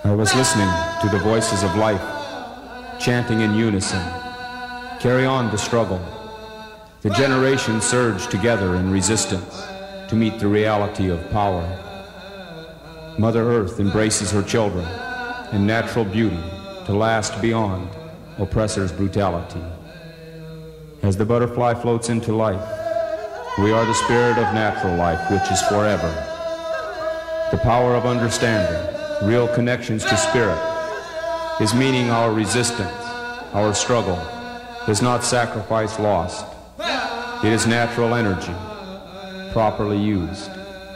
I was listening to the voices of life, chanting in unison. Carry on the struggle. The generations surge together in resistance to meet the reality of power. Mother Earth embraces her children in natural beauty to last beyond oppressors' brutality. As the butterfly floats into life, we are the spirit of natural life, which is forever. The power of understanding, real connections to spirit, is meaning our resistance, our struggle, does not sacrifice lost. It is natural energy, properly used.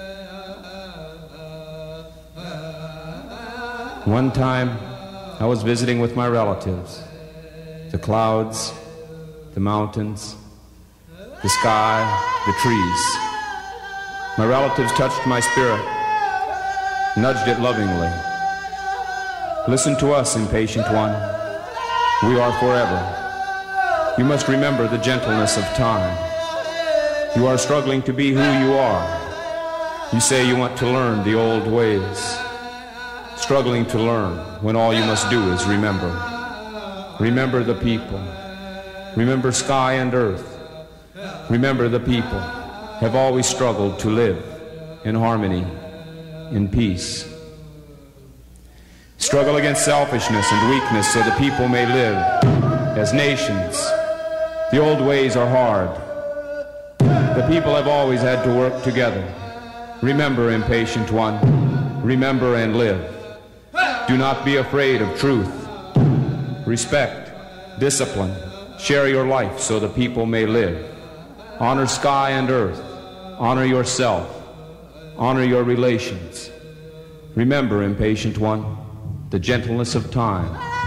One time, I was visiting with my relatives. The clouds, the mountains, the sky, the trees. My relatives touched my spirit, nudged it lovingly. Listen to us, impatient one. We are forever. You must remember the gentleness of time. You are struggling to be who you are. You say you want to learn the old ways. Struggling to learn when all you must do is remember. Remember the people. Remember sky and earth. Remember the people have always struggled to live in harmony, in peace. Struggle against selfishness and weakness so the people may live as nations. The old ways are hard. The people have always had to work together. Remember, impatient one, remember and live. Do not be afraid of truth. Respect, discipline, share your life so the people may live. Honor sky and earth. Honor yourself. Honor your relations. Remember, impatient one, the gentleness of time.